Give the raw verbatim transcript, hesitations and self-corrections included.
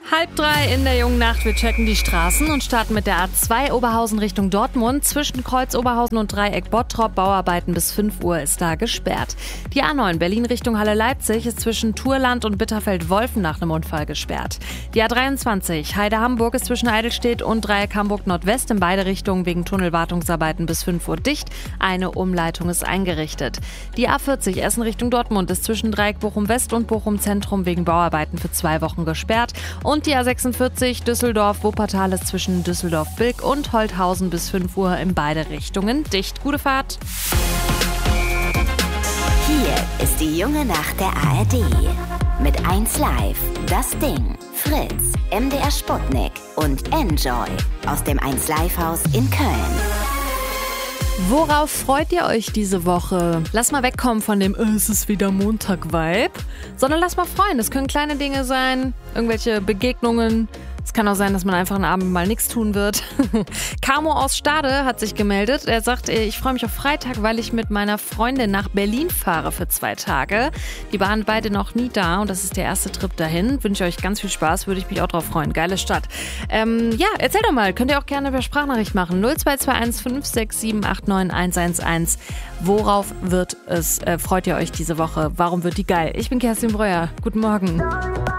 Halb drei in der jungen Nacht. Wir checken die Straßen und starten mit der A zwei Oberhausen Richtung Dortmund. Zwischen Kreuz Oberhausen und Dreieck Bottrop Bauarbeiten bis fünf Uhr ist da gesperrt. Die A neun Berlin Richtung Halle Leipzig ist zwischen Turland und Bitterfeld-Wolfen nach einem Unfall gesperrt. Die A dreiundzwanzig Heide Hamburg ist zwischen Eidelstedt und Dreieck Hamburg Nordwest in beide Richtungen wegen Tunnelwartungsarbeiten bis fünf Uhr dicht. Eine Umleitung ist eingerichtet. Die A vierzig Essen Richtung Dortmund ist zwischen Dreieck Bochum West und Bochum Zentrum wegen Bauarbeiten für zwei Wochen gesperrt. Und die A sechsundvierzig Düsseldorf-Wuppertal ist zwischen Düsseldorf-Bilk und Holthausen bis fünf Uhr in beide Richtungen dicht. Gute Fahrt! Hier ist die junge Nacht der A R D. Mit eins Live, Das Ding, Fritz, M D R Sputnik und Enjoy aus dem eins Live Haus in Köln. Worauf freut ihr euch diese Woche? Lass mal wegkommen von dem äh, es ist wieder Montag-Vibe, sondern lass mal freuen. Es können kleine Dinge sein, irgendwelche Begegnungen. Es kann auch sein, dass man einfach einen Abend mal nichts tun wird. Camo aus Stade hat sich gemeldet. Er sagt, ich freue mich auf Freitag, weil ich mit meiner Freundin nach Berlin fahre für zwei Tage. Die waren beide noch nie da und das ist der erste Trip dahin. Wünsche euch ganz viel Spaß, würde ich mich auch drauf freuen. Geile Stadt. Ähm, ja, erzähl doch mal. Könnt ihr auch gerne über Sprachnachricht machen. null zwei zwei eins fünf sechs sieben acht neun eins eins eins. Worauf wird es, äh, freut ihr euch diese Woche? Warum wird die geil? Ich bin Kerstin Breuer. Guten Morgen.